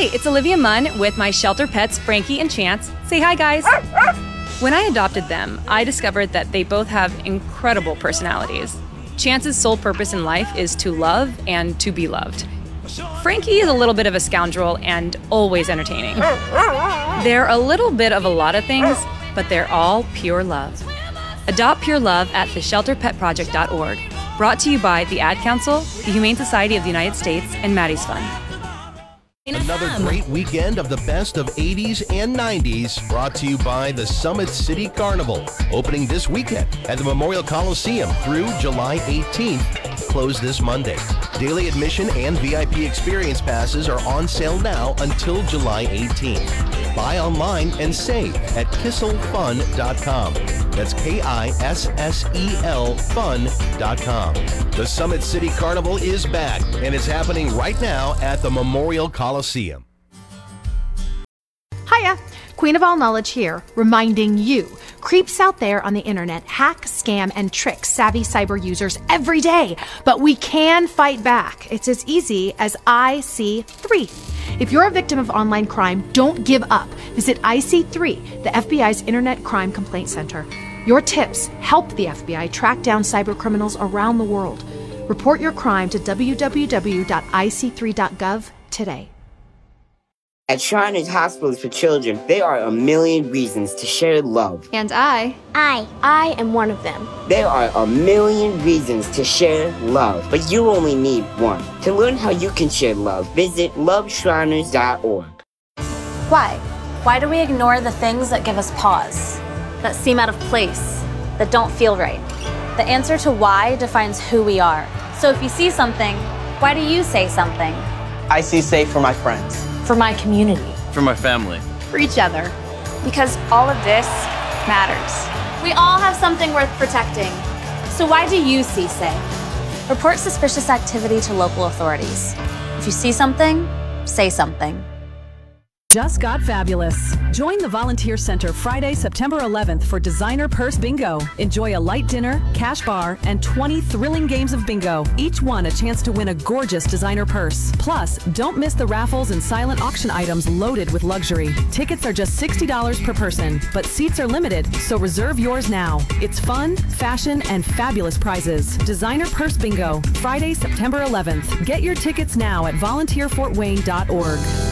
Hi, it's Olivia Munn with my shelter pets, Frankie and Chance. Say hi, guys. When I adopted them, I discovered that they both have incredible personalities. Chance's sole purpose in life is to love and to be loved. Frankie is a little bit of a scoundrel and always entertaining. They're a little bit of a lot of things, but they're all pure love. Adopt pure love at theshelterpetproject.org. Brought to you by the Ad Council, the Humane Society of the United States, and Maddie's Fund. Another great weekend of the best of 80s and 90s, brought to you by the Summit City Carnival, opening this weekend at the Memorial Coliseum through July 18th, closed this Monday. Daily admission and VIP experience passes are on sale now until July 18th. Buy online and save at kisselfun.com. That's KISSEL fun.com. The Summit City Carnival is back, and it's happening right now at the Memorial Coliseum. Hiya, Queen of All Knowledge here, reminding you, creeps out there on the internet hack, scam, and trick savvy cyber users every day, but we can fight back. It's as easy as IC3. If you're a victim of online crime, don't give up. Visit IC3, the FBI's Internet Crime Complaint Center. Your tips help the FBI track down cyber criminals around the world. Report your crime to www.ic3.gov today. At Shriners Hospitals for Children, there are a million reasons to share love. And I am one of them. There are a million reasons to share love, but you only need one. To learn how you can share love, visit loveshriners.org. Why? Why do we ignore the things that give us pause, that seem out of place, that don't feel right? The answer to why defines who we are. So if you see something, why do you say something? I see safe for my friends. For my community. For my family. For each other. Because all of this matters. We all have something worth protecting. So why do you see safe? Report suspicious activity to local authorities. If you see something, say something. Just got fabulous. Join the Volunteer Center Friday, September 11th for Designer Purse Bingo. Enjoy a light dinner, cash bar, and 20 thrilling games of bingo. Each one a chance to win a gorgeous designer purse. Plus, don't miss the raffles and silent auction items loaded with luxury. Tickets are just $60 per person, but seats are limited, so reserve yours now. It's fun, fashion, and fabulous prizes. Designer Purse Bingo, Friday, September 11th. Get your tickets now at volunteerfortwayne.org.